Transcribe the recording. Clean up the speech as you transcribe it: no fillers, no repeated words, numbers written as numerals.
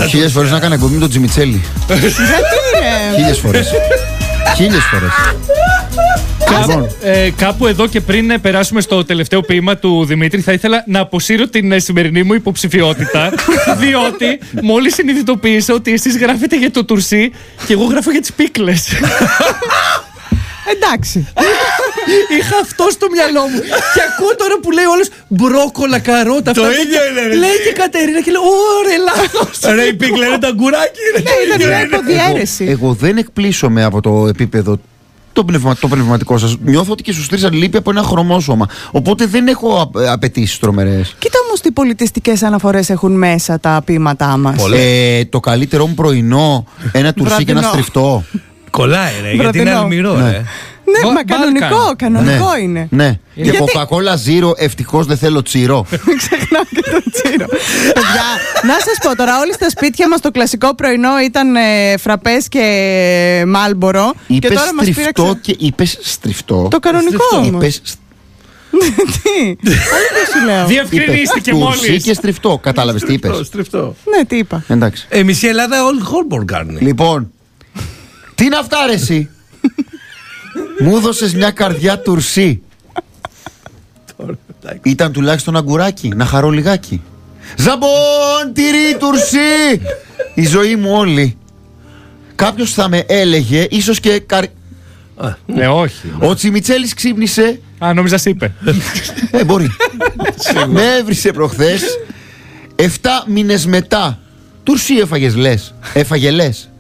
1000 φορές να έκανε εκπομπή με τον Τζιμιτσέλη. Γιατί ρε? 1000 φορές. 1000 φορές. Κάπου εδώ και πριν περάσουμε στο τελευταίο ποίημα του Δημήτρη, θα ήθελα να αποσύρω την σημερινή μου υποψηφιότητα, διότι μόλις συνειδητοποίησα ότι εσείς γράφετε για το τουρσί και εγώ γράφω για τις πίκλες. Εντάξει. Είχα αυτό στο μυαλό μου. Και ακούω τώρα που λέει όλος μπρόκολα, καρότα. Το ίδιο είναι. Λέει και η Κατερίνα και λέω ωραία, λάθος. Ρε, η πίκλα είναι τα γκουράκι. Ναι, ήταν μια υποδιέρεση. Εγώ δεν εκπλήσωμαι από το επίπεδο το πνευματικό σας. Νιώθω ότι και στους τρεις λείπει από ένα χρωμόσωμα. Οπότε δεν έχω απαιτήσεις τρομερές. Κοίτα όμως τι πολιτιστικές αναφορές έχουν μέσα τα ποίηματά μας. Το καλύτερό μου πρωινό, ένα τουρσί και ένα στριφτό. Κολλάει, ρε, γιατί είναι αλμυρό, ρε. Ναι, μα κανονικό είναι. Ναι. Και Coca-Cola Zero, ευτυχώς δεν θέλω τσίρο. Μην ξεχνάω και το τσίρο. Παιδιά, να σας πω τώρα, όλοι στα σπίτια μας το κλασικό πρωινό ήταν φραπές και μάλμπορο. Είπες στριφτό και είπες στριφτό. Το κανονικό όμως. Τι, αλήθεια σου λέω. Διευκρινίστηκε μόλις. Τουρσί και στριφτό, κατάλαβες τι είπες? Στριφτό. Ναι, τι είπα. Εντάξει. Μισή Ελλάδα Old Holborn κάνουν. Λοιπόν, τι είναι αυτά ρε εσύ? Μου έδωσες μια καρδιά τουρσί. Ήταν τουλάχιστον αγκουράκι, να χαρώ λιγάκι. Ζαμπόν, τυρί, τουρσί. Η ζωή μου όλη. Κάποιος θα με έλεγε, ίσως και Όχι. ο Τσιμιτσέλης ξύπνησε. Α, νόμιζα σ' είπε. Μπορεί. Με έβρισε προχθές. 7 μήνες μετά. Τουρσί έφαγες λες? Έφαγε λες?